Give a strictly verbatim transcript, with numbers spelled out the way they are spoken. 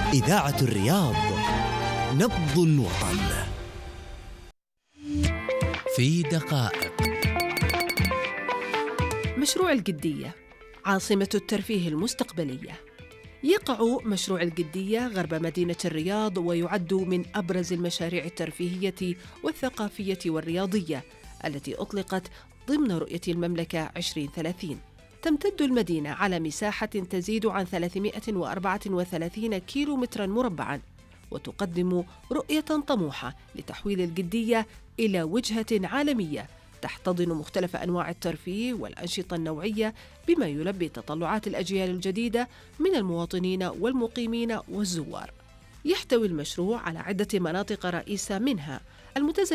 إذاعة الرياض، نبض الوطن في دقائق. مشروع الجدية عاصمة الترفيه المستقبلية. يقع مشروع الجدية غرب مدينة الرياض، ويعد من أبرز المشاريع الترفيهية والثقافية والرياضية التي أطلقت ضمن رؤية المملكة عشرين ثلاثين. تمتد المدينة على مساحة تزيد عن ثلاثمائة وأربعة وثلاثين كيلو متراً مربعاً، وتقدم رؤية طموحة لتحويل الجدية إلى وجهة عالمية تحتضن مختلف أنواع الترفيه والأنشطة النوعية، بما يلبي تطلعات الأجيال الجديدة من المواطنين والمقيمين والزوار. يحتوي المشروع على عدة مناطق رئيسة، منها المتزه